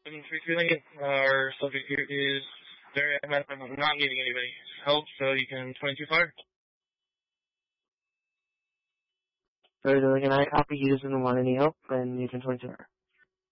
Feeling it, our subject here is very adamant about not needing anybody's help, so you can 22 fire. Very good. And I copy you doesn't want any help, and you can 22 fire.